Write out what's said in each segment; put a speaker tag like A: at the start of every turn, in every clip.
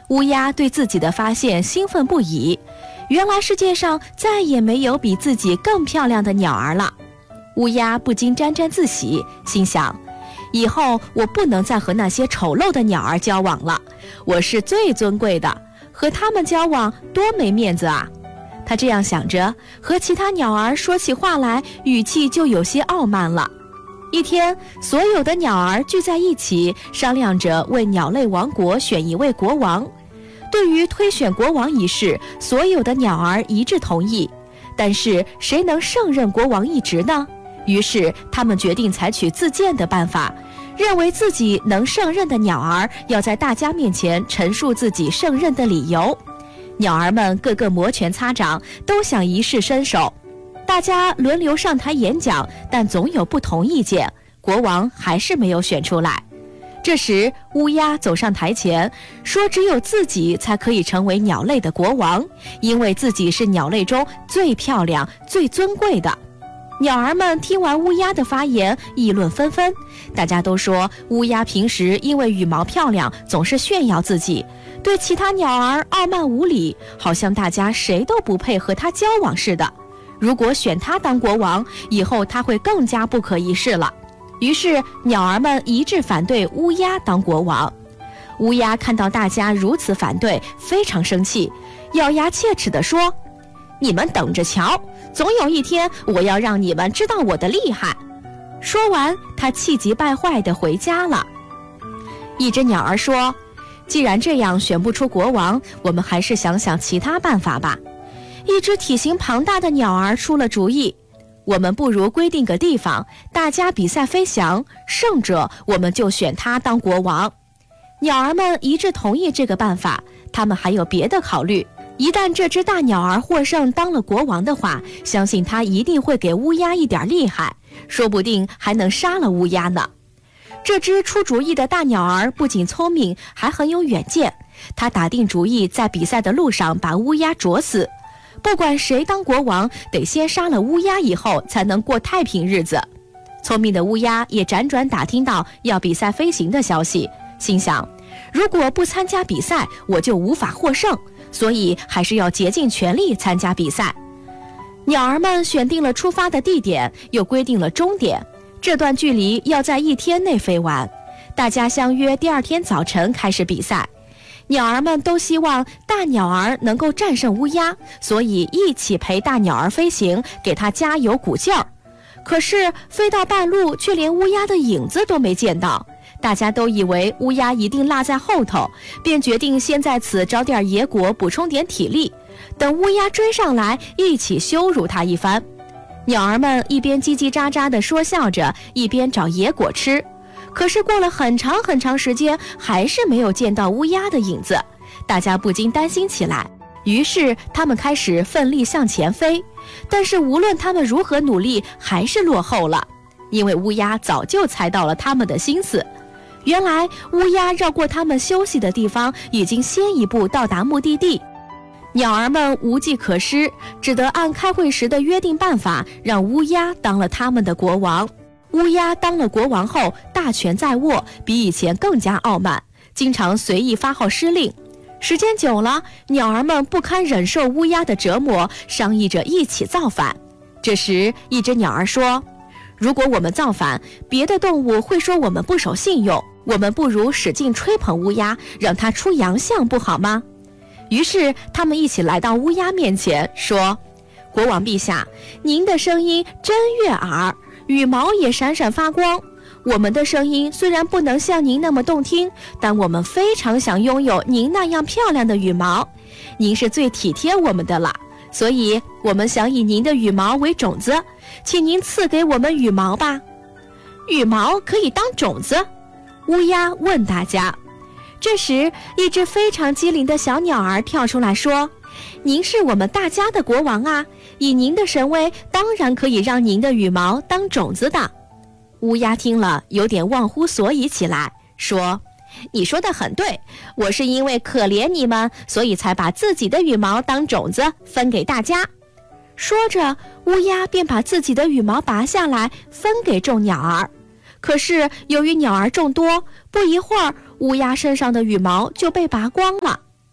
A: 乌鸦对自己的发现兴奋不已，原来世界上再也没有比自己更漂亮的鸟儿了。乌鸦不禁沾沾自喜，心想，以后我不能再和那些丑陋的鸟儿交往了，我是最尊贵的，和它们交往多没面子啊。他这样想着，和其他鸟儿说起话来，语气就有些傲慢了。一天，所有的鸟儿聚在一起，商量着为鸟类王国选一位国王。对于推选国王一事，所有的鸟儿一致同意，但是谁能胜任国王一职呢？于是他们决定采取自荐的办法，认为自己能胜任的鸟儿要在大家面前陈述自己胜任的理由。鸟儿们个个摩拳擦掌，都想一试身手。大家轮流上台演讲，但总有不同意见，国王还是没有选出来。这时乌鸦走上台前，说只有自己才可以成为鸟类的国王，因为自己是鸟类中最漂亮最尊贵的。鸟儿们听完乌鸦的发言，议论纷纷，大家都说乌鸦平时因为羽毛漂亮，总是炫耀自己，对其他鸟儿傲慢无礼，好像大家谁都不配和他交往似的。如果选他当国王，以后他会更加不可一世了。于是鸟儿们一致反对乌鸦当国王。乌鸦看到大家如此反对，非常生气，咬牙切齿地说，你们等着瞧，总有一天我要让你们知道我的厉害。说完，他气急败坏地回家了。一只鸟儿说，既然这样选不出国王，我们还是想想其他办法吧。一只体型庞大的鸟儿出了主意，我们不如规定个地方，大家比赛飞翔，胜者我们就选他当国王。鸟儿们一致同意这个办法，他们还有别的考虑。一旦这只大鸟儿获胜当了国王的话，相信他一定会给乌鸦一点厉害，说不定还能杀了乌鸦呢。这只出主意的大鸟儿不仅聪明，还很有远见。他打定主意在比赛的路上把乌鸦啄死，不管谁当国王，得先杀了乌鸦以后才能过太平日子。聪明的乌鸦也辗转打听到要比赛飞行的消息，心想，如果不参加比赛，我就无法获胜，所以还是要竭尽全力参加比赛。鸟儿们选定了出发的地点，又规定了终点，这段距离要在1天内飞完。大家相约第2天早晨开始比赛。鸟儿们都希望大鸟儿能够战胜乌鸦，所以一起陪大鸟儿飞行，给它加油鼓劲儿。可是飞到半路，却连乌鸦的影子都没见到。大家都以为乌鸦一定落在后头，便决定先在此找点野果补充点体力，等乌鸦追上来，一起羞辱它一番。鸟儿们一边叽叽喳喳地说笑着，一边找野果吃。可是过了很长很长时间，还是没有见到乌鸦的影子，大家不禁担心起来。于是他们开始奋力向前飞，但是无论他们如何努力，还是落后了，因为乌鸦早就猜到了他们的心思。原来乌鸦绕过他们休息的地方，已经先一步到达目的地。鸟儿们无计可施，只得按开会时的约定办法，让乌鸦当了他们的国王。乌鸦当了国王后，大权在握，比以前更加傲慢，经常随意发号施令。时间久了，鸟儿们不堪忍受乌鸦的折磨，商议着一起造反。这时一只鸟儿说，如果我们造反，别的动物会说我们不守信用，我们不如使劲吹捧乌鸦，让它出洋相，不好吗？于是他们一起来到乌鸦面前，说，国王陛下，您的声音真悦耳，羽毛也闪闪发光。我们的声音虽然不能像您那么动听，但我们非常想拥有您那样漂亮的羽毛。您是最体贴我们的了，所以我们想以您的羽毛为种子，请您赐给我们羽毛吧。羽毛可以当种子？乌鸦问大家。这时一只非常机灵的小鸟儿跳出来说，您是我们大家的国王啊，以您的神威，当然可以让您的羽毛当种子的。乌鸦听了有点忘乎所以起来，说，你说的很对，我是因为可怜你们，所以才把自己的羽毛当种子分给大家。说着，乌鸦便把自己的羽毛拔下来分给众鸟儿。可是由于鸟儿众多，不一会儿乌鸦身上的羽毛就被拔光了。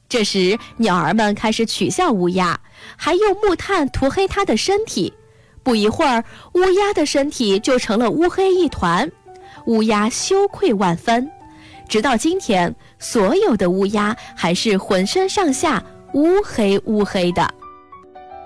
A: 这时，鸟儿们开始取笑乌鸦，还用木炭涂黑它的身体。不一会儿，乌鸦的身体就成了乌黑一团，乌鸦羞愧万分。直到今天，所有的乌鸦还是浑身上下乌黑乌黑的。